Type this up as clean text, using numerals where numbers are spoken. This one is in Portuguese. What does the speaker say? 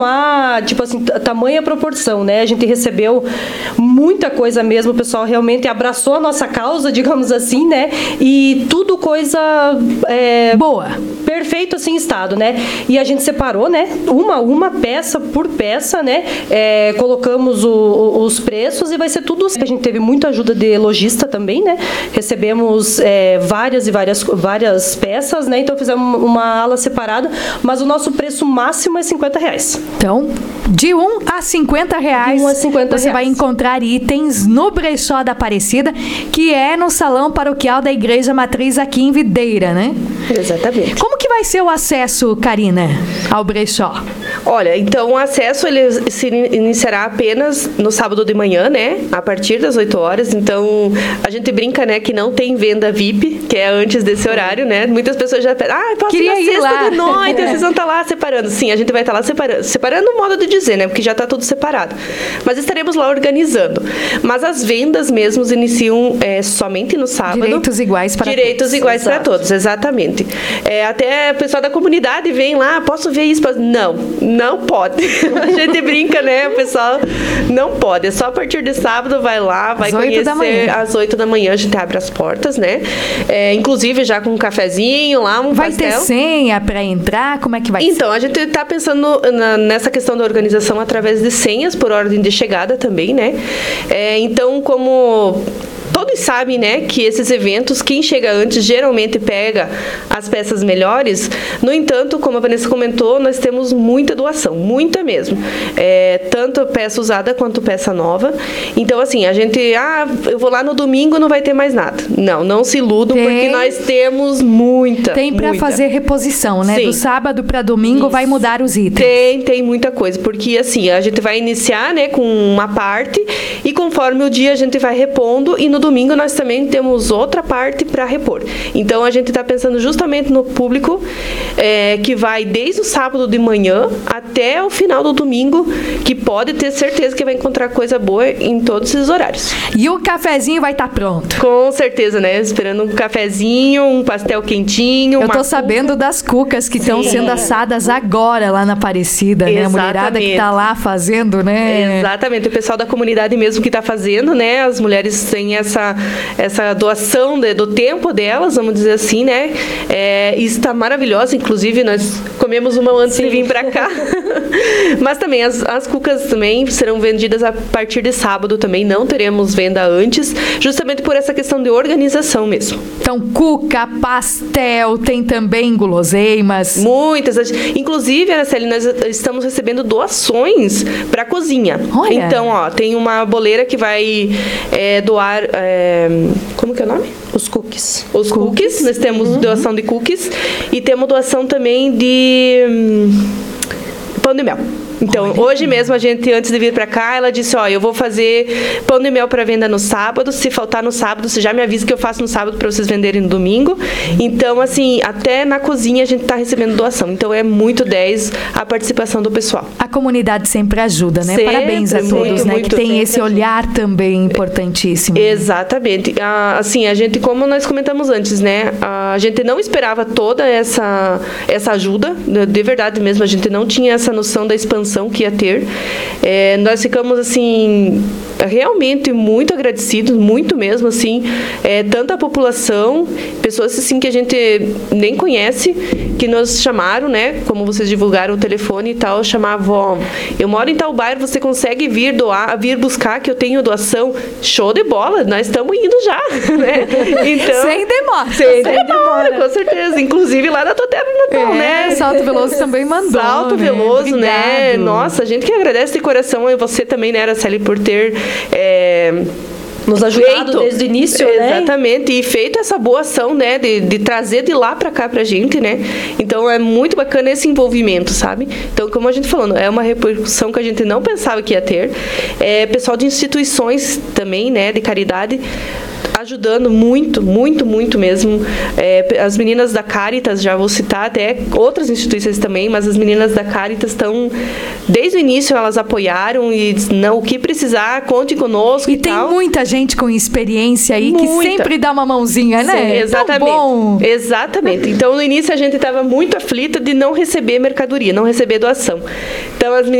tipo assim, tamanha proporção, né? A gente recebeu muita coisa mesmo, o pessoal realmente abraçou a nossa causa, digamos assim, né? E tudo coisa boa, perfeito assim em estado, né? E a gente separou, né? Uma peça por peça, né? Colocamos os preços e vai ser tudo. A gente teve muita ajuda de lojista também, né? Recebemos várias peças, né? Então fizemos uma ala separada, mas o nosso preço máximo é R$50. Então, de R$1 a R$50, de 1 a 50 você vai encontrar itens no Brechó da Aparecida, que é no Salão Paroquial da Igreja Matriz aqui em Videira, né? Exatamente. Como que vai ser o acesso, Karina, ao Brechó? Olha, então o acesso ele se iniciará apenas no sábado de manhã, né? A partir das 8 horas. Então, a gente brinca, né, que não tem venda VIP, que é antes desse horário, né? Muitas pessoas já pedem, posso ir na sexta de noite, vocês vão estar lá separando. Sim, a gente vai estar lá separando o modo de dizer, né? Porque já está tudo separado. Mas estaremos lá organizando. Mas as vendas mesmo iniciam somente no sábado. Direitos iguais para todos. Direitos iguais para todos, exatamente. Até o pessoal da comunidade vem lá, posso ver isso? Não pode. A gente brinca, né? O pessoal não pode. É só a partir de sábado, vai lá, vai conhecer. Às 8 da manhã a gente abre as portas, né? Inclusive já com um cafezinho lá, um pastel. Vai ter senha para entrar? Como é que vai ser? Então, a gente está pensando nessa questão da organização através de senhas por ordem de chegada também, né? Então, como todos sabem, né, que esses eventos, quem chega antes geralmente pega as peças melhores. No entanto, como a Vanessa comentou, nós temos muita doação, muita mesmo. Tanto peça usada quanto peça nova. Então, assim, a gente, eu vou lá no domingo, não vai ter mais nada. Não se iludam, porque nós temos muita. Tem para fazer reposição, né? Sim. Do sábado para domingo vai mudar os itens. Tem muita coisa, porque assim, a gente vai iniciar, né, com uma parte e conforme o dia a gente vai repondo e no domingo nós também temos outra parte para repor. Então, a gente está pensando justamente no público que vai desde o sábado de manhã até o final do domingo, que pode ter certeza que vai encontrar coisa boa em todos esses horários. E o cafezinho vai estar pronto? Com certeza, né? Esperando um cafezinho, um pastel quentinho. Eu tô sabendo das cucas que estão sendo assadas agora lá na Aparecida, né? A mulherada que tá lá fazendo, né? Exatamente. O pessoal da comunidade mesmo que está fazendo, né? As mulheres têm essa doação do tempo delas, vamos dizer assim, né? Isso está maravilhoso. Inclusive, nós comemos uma antes de vir para cá. Mas também, as cucas também serão vendidas a partir de sábado também. Não teremos venda antes, justamente por essa questão de organização mesmo. Então, cuca, pastel, tem também guloseimas. Muitas. Inclusive, Araceli, nós estamos recebendo doações para a cozinha. Olha. Então, tem uma boleira que vai doar... como que é o nome? Os cookies. Os cookies. Nós temos doação de cookies e temos doação também de pão de mel. Então, hoje mesmo, a gente, antes de vir para cá, ela disse, eu vou fazer pão de mel para venda no sábado. Se faltar no sábado, você já me avisa que eu faço no sábado para vocês venderem no domingo. Então, assim, até na cozinha a gente está recebendo doação. Então, é muito 10 a participação do pessoal. A comunidade sempre ajuda, né? Sempre, parabéns a todos, né? Que tem esse olhar também importantíssimo. Exatamente. Assim, a gente, como nós comentamos antes, né? A gente não esperava toda essa ajuda. De verdade mesmo, a gente não tinha essa noção da expansão que ia ter. Nós ficamos, assim, realmente muito agradecidos, muito mesmo, assim, tanto a população, pessoas, assim, que a gente nem conhece, que nos chamaram, né, como vocês divulgaram o telefone e tal, chamavam, eu moro em tal bairro, você consegue vir buscar, que eu tenho doação? Show de bola, nós estamos indo já, né? Então, sem demora. Sem demora, com certeza. Inclusive lá na tua terra natal, né? Salto Veloso também mandou. Salto Veloso, né? Nossa, a gente que agradece de coração, e você também, né, Araceli, por ter nos ajudado desde o início, né? Exatamente, e feito essa boa ação, né, de trazer de lá para cá pra gente, né? Então, é muito bacana esse envolvimento, sabe? Então, como a gente falou, é uma repercussão que a gente não pensava que ia ter. Pessoal de instituições também, né, de caridade, ajudando muito, muito, muito mesmo. As meninas da Caritas, já vou citar até outras instituições também, mas as meninas da Caritas estão, desde o início elas apoiaram e não, o que precisar, conte conosco e tem tal. Muita gente com experiência aí que sempre dá uma mãozinha, né? Sim, exatamente. Tão bom. Exatamente. Então, no início a gente estava muito aflita de não receber mercadoria, não receber doação. Então, as